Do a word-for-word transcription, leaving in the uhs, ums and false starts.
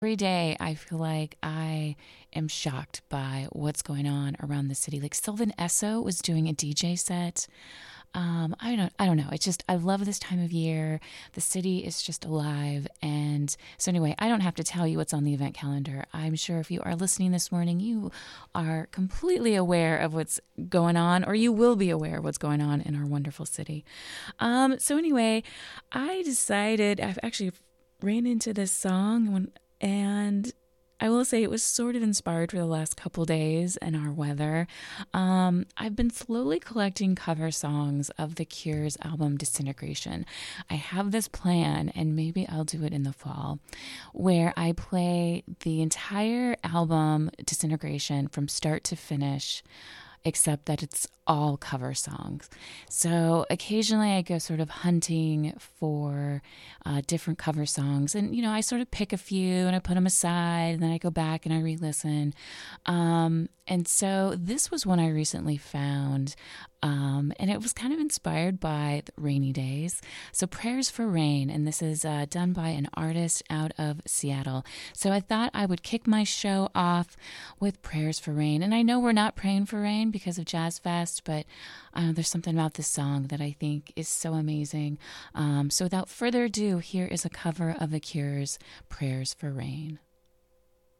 Every day I feel like I am shocked by what's going on around the city. Like Sylvan Esso was doing a D J set. Um, I don't I don't know. It's just I love this time of year. The city is just alive. And so anyway, I don't have to tell you what's on the event calendar. I'm sure if you are listening this morning, you are completely aware of what's going on, or you will be aware of what's going on in our wonderful city. Um, so anyway, I decided I've actually ran into this song when and I will say it was sort of inspired for the last couple days and our weather. Um, I've been slowly collecting cover songs of The Cure's album Disintegration. I have this plan, and maybe I'll do it in the fall, where I play the entire album Disintegration from start to finish, except that it's all cover songs. So occasionally I go sort of hunting for uh, different cover songs. And, you know, I sort of pick a few and I put them aside, and then I go back and I re-listen. Um, and so this was one I recently found. Um, and it was kind of inspired by the rainy days. So Prayers for Rain, and this is uh, done by an artist out of Seattle. So I thought I would kick my show off with Prayers for Rain. And I know we're not praying for rain because of Jazz Fest, but uh, there's something about this song that I think is so amazing. Um, so without further ado, here is a cover of The Cure's Prayers for Rain.